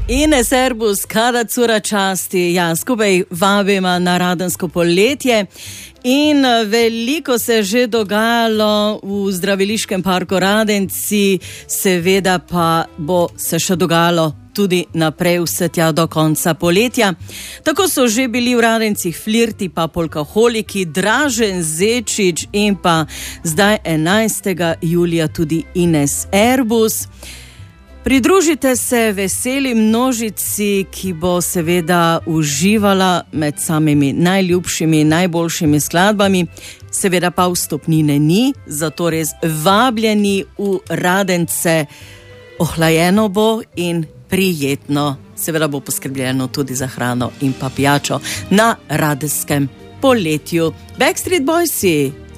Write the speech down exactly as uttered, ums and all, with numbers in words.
Ines Erbus, kada cura časti, ja, skupaj vabima na radensko poletje in veliko se je že dogajalo v zdraviliškem parku Radenci, seveda pa bo se še dogajalo tudi naprej vse tja do konca poletja. Tako so že bili v Radencih Flirti pa Polkaholiki, Dražen Zečič in pa zdaj enajstega julija tudi Ines Erbus. Pridružite se veseli množici, ki bo seveda uživala med samimi najljubšimi, najboljšimi skladbami. Seveda pa vstopnine ni, zato res vabljeni v Radence. Ohlajeno bo in prijetno. Seveda bo poskrbljeno tudi za hrano in pa pijačo na radenskem poletju. Backstreet Boysi.